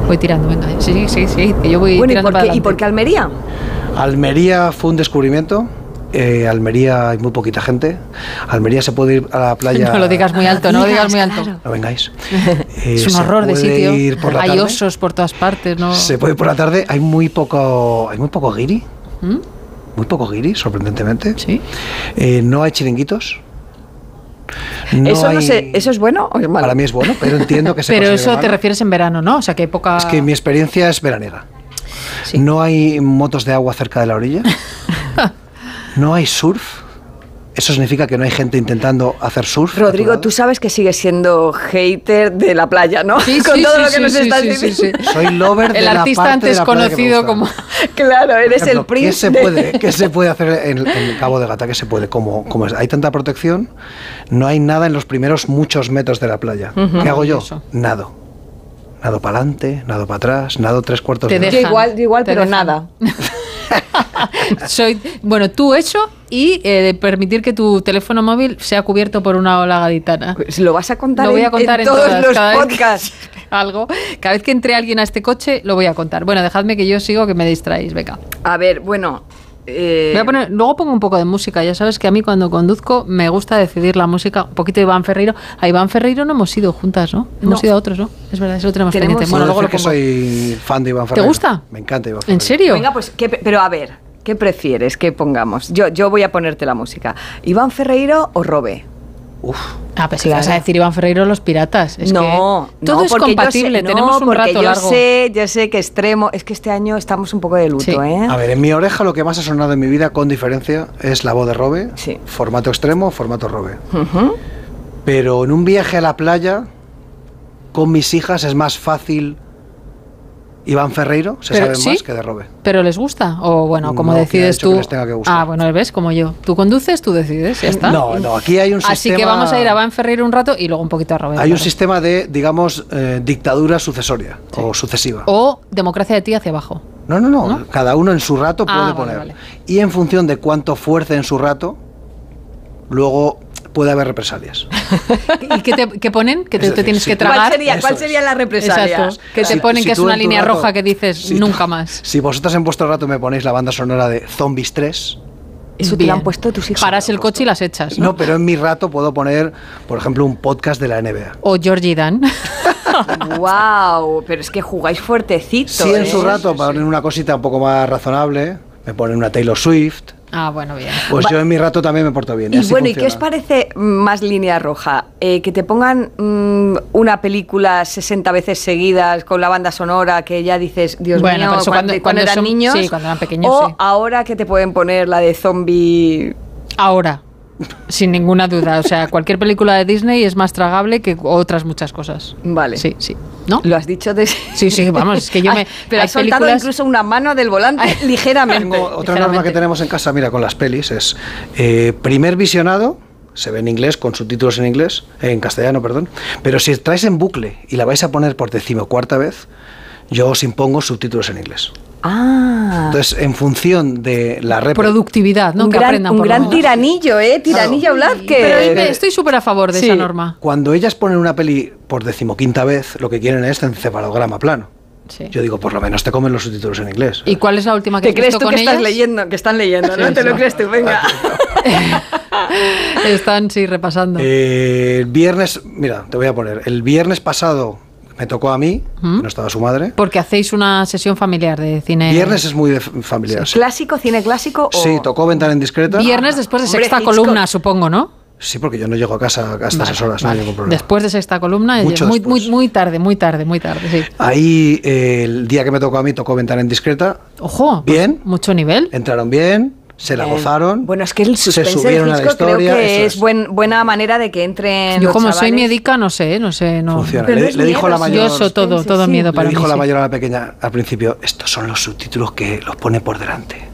Voy tirando, venga. Sí, que yo voy tirando para adelante. ¿Y por qué Almería? Almería fue un descubrbrimiento. Almería hay muy poquita gente. Almería se puede ir a la playa. No lo digas muy alto, no lo digas muy alto. No vengáis. Es un horror de sitio. Hay tarde. osos por todas partes, ¿no? Se puede ir por la tarde. Hay muy poco guiri. Muy poco guiri, sorprendentemente. Sí. No hay chiringuitos. Eso no sé, ¿eso es bueno o es malo? Para mí es bueno, pero entiendo que se Pero eso malo. te refieres en verano, ¿no? O sea, que hay poca... Es que mi experiencia es veraniega. Sí. No hay motos de agua cerca de la orilla. No hay surf. Eso significa que no hay gente intentando hacer surf. Rodrigo, tú sabes que sigues siendo hater de la playa, ¿no? Sí, con todo lo que nos estás sí, diciendo. Soy lover de el la artista parte antes de la playa conocido como... Claro, eres ejemplo, el príncipe. ¿Qué se puede hacer en Cabo de Gata? ¿Qué se puede? Como hay tanta protección, no hay nada en los primeros muchos metros de la playa. ¿Qué hago yo? Nado para adelante, nado para atrás, nado 3/4 de hora. Yo igual, pero nada. Tú eso y permitir que tu teléfono móvil sea cubierto por una ola gaditana. Pues lo vas a contar, lo voy a contar en todos los cada podcasts. Cada vez que entre alguien a este coche, lo voy a contar. Bueno, dejadme que yo sigo, que me distraéis, venga. A ver, bueno... luego pongo un poco de música. Ya sabes que a mí cuando conduzco me gusta decidir la música. Un poquito de Iván Ferreiro. A Iván Ferreiro no hemos ido juntas, ¿no? Hemos ido a otros, ¿no? Es verdad, eso lo tenemos pendiente. Bueno, luego lo que soy fan de Iván Ferreiro. ¿Te gusta? Me encanta Iván Ferreiro. ¿En serio? Venga, pues, pero a ver, ¿qué prefieres que pongamos? Yo voy a ponerte la música. ¿Iván Ferreiro o Robe? Uf. Pues si vas a decir Iván Ferreiro, Los Piratas. Es no, que todo es compatible. Tenemos un rato largo. Yo sé que Extremo... Es que este año estamos un poco de luto, Sí. ¿eh? A ver, en mi oreja lo que más ha sonado en mi vida, con diferencia, es la voz de Robe. Sí. Formato Extremo, formato Robe. Pero en un viaje a la playa, con mis hijas, es más fácil... Iván Ferreiro se sabe más que de Robe. ¿Pero les gusta? O bueno, como No, decides tú. Que les tenga que gustar. Bueno, ves, como yo. Tú conduces, tú decides, ya está. No, aquí hay un sistema... Así que vamos a ir a Iván Ferreiro un rato y luego un poquito a Robe. Hay un sistema de, digamos, dictadura sucesoria o sucesiva. O democracia de ti hacia abajo. No. Cada uno en su rato puede poner. Vale. Y en función de cuánto fuerce en su rato, luego puede haber represalias. ¿Y qué ponen? ¿Que te tienes que tragar? ¿Cuál sería la represalia? Exacto. Que te ponen que es una línea roja que dices nunca más. Si vosotros en vuestro rato me ponéis la banda sonora de Zombies 3... Eso te lo han puesto tus hijos. Paras el coche y las echas, ¿no? No, pero en mi rato puedo poner, por ejemplo, un podcast de la NBA. O Georgie Dan. ¡Wow! Pero es que jugáis fuertecito. Sí, en su rato, para poner una cosita un poco más razonable, me ponen una Taylor Swift. Bueno, bien. Pues yo en mi rato también me porto bien. Y bueno, funciona. ¿Y qué os parece más línea roja? Que te pongan una película 60 veces seguidas con la banda sonora que ya dices, Dios mío, cuando eran niños. Sí, cuando eran pequeños. O ahora que te pueden poner la de zombie. Ahora. Sin ninguna duda. O sea, cualquier película de Disney es más tragable que otras muchas cosas. Vale. Sí. ¿No? Lo has dicho de... Sí, vamos, es que yo me... Pero has soltado incluso una mano del volante ligeramente. Otra norma que tenemos en casa, mira, con las pelis, es primer visionado, se ve en inglés, con subtítulos en inglés, en castellano, perdón, pero si traes en bucle y la vais a poner por 14ª vez, yo os impongo subtítulos en inglés. Entonces, en función de la productividad, ¿no? Un gran tiranillo, Tiranillo Blázquez. Pero estoy súper a favor de esa norma. Cuando ellas ponen una peli por 15ª vez, lo que quieren es encefalograma plano. Sí. Yo digo, por lo menos te comen los subtítulos en inglés. ¿Y cuál es la última que has visto con ellas? Que están leyendo, ¿no? ¿Te lo crees tú? Venga. Están, repasando. El viernes, mira, te voy a poner, el viernes pasado me tocó a mí, que no estaba su madre. Porque hacéis una sesión familiar de cine. Viernes es muy familiar. Sí. ¿Clásico, cine clásico? Sí, tocó Ventana Indiscreta. Viernes después de Sexta Columna, supongo, ¿no? Sí, porque yo no llego a casa hasta esas horas, no hay ningún problema. Después de Sexta Columna, muy tarde, sí. Ahí, el día que me tocó a mí, tocó Ventana Indiscreta. Ojo, bien. Pues mucho nivel. Entraron bien. Se la gozaron. Bueno, es que el suspense se subieron a la historia, creo que es buena manera de que entren. Yo como chavales. soy miedica, no sé. Funciona. Pero le dijo la mayor. Yo eso todo miedo para mí. Le dijo la mayor a la pequeña al principio: estos son los subtítulos que los pone por delante.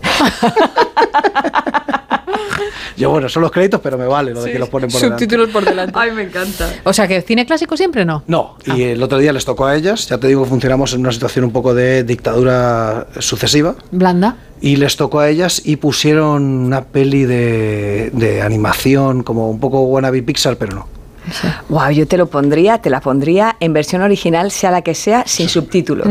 Yo, bueno, son los créditos, pero me vale lo de que los ponen por delante. Subtítulos por delante. Ay, me encanta. O sea, que cine clásico siempre no. No, y el otro día les tocó a ellas. Ya te digo, funcionamos en una situación un poco de dictadura sucesiva. Blanda. Y les tocó a ellas y pusieron una peli de animación, como un poco wannabe Pixar, pero no. Wow, yo te la pondría en versión original, sea la que sea, sin subtítulos.